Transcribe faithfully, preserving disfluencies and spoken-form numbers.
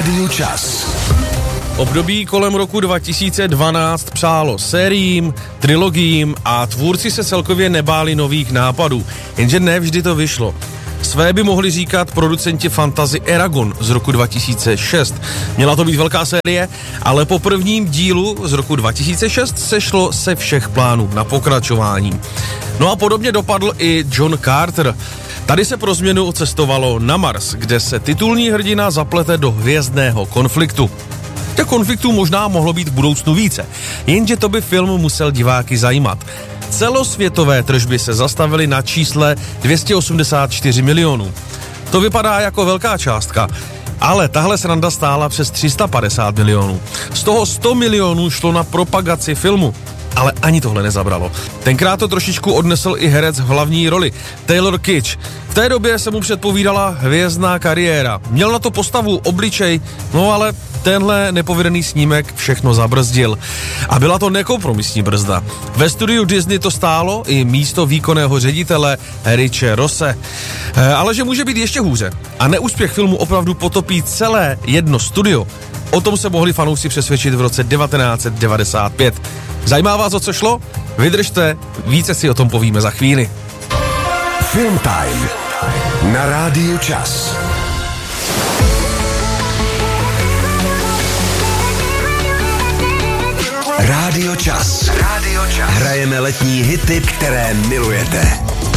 Rádiu Čas. Období kolem roku dva tisíce dvanáct přálo sériím, trilogiím a tvůrci se celkově nebáli nových nápadů, jenže ne vždy to vyšlo. Své by mohli říkat producenti fantasy Eragon z roku dva tisíce šest. Měla to být velká série, ale po prvním dílu z roku dva tisíce šest sešlo se všech plánů na pokračování. No a podobně dopadl i John Carter. Tady se pro změnu cestovalo na Mars, kde se titulní hrdina zaplete do hvězdného konfliktu. Těch konfliktů možná mohlo být v budoucnu více, jenže to by film musel diváky zajímat. Celosvětové tržby se zastavily na čísle dvě stě osmdesát čtyři milionů. To vypadá jako velká částka, ale tahle sranda stála přes tři sta padesát milionů. Z toho sto milionů šlo na propagaci filmu. Ale ani tohle nezabralo. Tenkrát to trošičku odnesl i herec v hlavní roli, Taylor Kitsch. V té době se mu předpovídala hvězdná kariéra. Měl na to postavu, obličej, no ale tenhle nepovedený snímek všechno zabrzdil. A byla to nekompromisní brzda. Ve studiu Disney to stálo i místo výkonného ředitele Riche Rosse. E, ale že může být ještě hůře. A neúspěch filmu opravdu potopí celé jedno studio. O tom se mohli fanoušci přesvědčit v roce devatenáct set devadesát pět. Zajímá vás, o co šlo? Vydržte, více si o tom povíme za chvíli. Film Time na Rádiu Čas. Rádio Čas. Rádio Čas. Hrajeme letní hity, které milujete.